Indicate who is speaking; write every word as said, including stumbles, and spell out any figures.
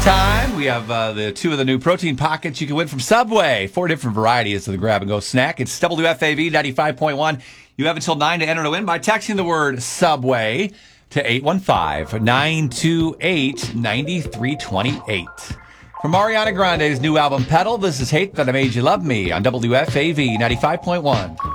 Speaker 1: Time. We have uh, the two of the new protein pockets you can win from Subway. Four different varieties of the grab-and-go snack. It's W F A V ninety-five point one. You have until nine to enter to win by texting the word Subway to eight one five, nine two eight, nine three two eight. From Ariana Grande's new album, Pedal, this is Hate That I Made You Love Me on W F A V ninety-five point one.